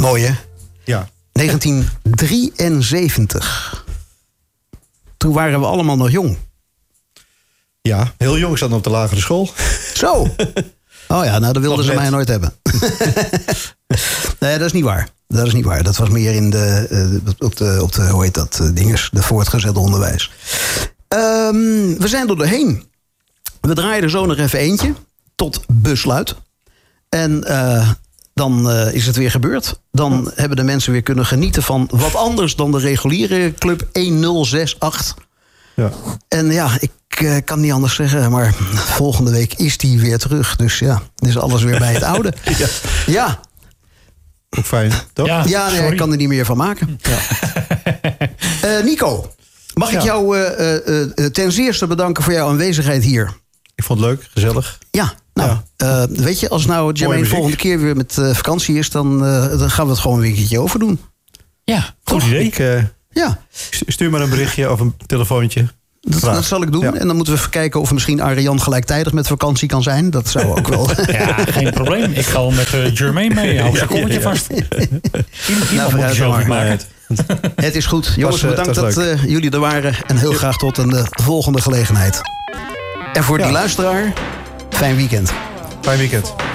Mooi, hè? Ja. 1973. Toen waren we allemaal nog jong. Ja, heel jong zat op de lagere school. Zo. Oh ja, nou, dat wilden ze net. mij nooit hebben. Nee, dat is niet waar. Dat is niet waar. Dat was meer in op de hoe heet dat, dinges, de voortgezet onderwijs. We zijn er doorheen. We draaien er zo nog even eentje. Tot besluit. En dan is het weer gebeurd. Dan hebben de mensen weer kunnen genieten van wat anders dan de reguliere club 1068. Ja. En ja, ik kan niet anders zeggen, maar volgende week is die weer terug. Dus ja, is alles weer bij het oude. Ja. Ook fijn, toch? Ja, nee, ik kan er niet meer van maken. Ja. Nico, mag ik jou ten zeerste bedanken voor jouw aanwezigheid hier? Ik vond het leuk, gezellig. Ja, nou, weet je, als nou Jermaine de volgende keer weer met vakantie is, dan gaan we het gewoon een weekendje overdoen. Ja, goed idee. Ja. Stuur maar een berichtje of een telefoontje. Dat zal ik doen. Ja. En dan moeten we even kijken of misschien Arjan gelijktijdig met vakantie kan zijn. Dat zou ook wel. Ja, geen probleem. Ik ga wel met Jermaine mee. Hou zijn kommetje vast. Iemand moet zo maken. Het is goed. Jongens, bedankt dat jullie er waren. En heel graag tot een volgende gelegenheid. En voor die luisteraar, fijn weekend. Fijn weekend.